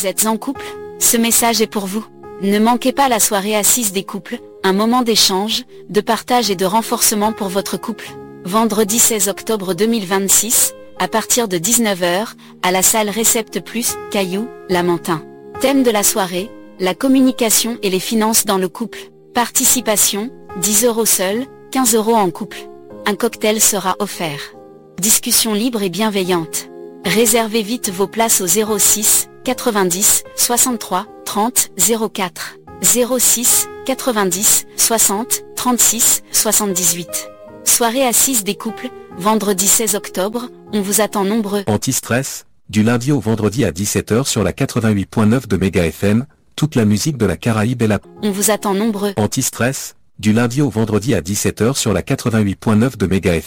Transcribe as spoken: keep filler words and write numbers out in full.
Vous êtes en couple? Ce message est pour vous. Ne manquez pas la soirée assise des couples, un moment d'échange, de partage et de renforcement pour votre couple. Vendredi seize octobre deux mille vingt-six, à partir de dix-neuf heures, à la salle Récepte Plus, Cailloux, Lamentin. Thème de la soirée, la communication et les finances dans le couple. Participation, dix euros seul, quinze euros en couple. Un cocktail sera offert. Discussion libre et bienveillante. Réservez vite vos places au zéro six, quatre-vingt-dix, soixante-trois, trente, zéro quatre. zéro six, quatre-vingt-dix, soixante, trente-six, soixante-dix-huit. Soirée assise des couples, vendredi seize octobre, on vous attend nombreux. Anti-stress, du lundi au vendredi à dix-sept heures sur la quatre-vingt-huit point neuf de Méga F M, toute la musique de la Caraïbe et la... On vous attend nombreux. Anti-stress, du lundi au vendredi à dix-sept heures sur la quatre-vingt-huit point neuf de Méga F M.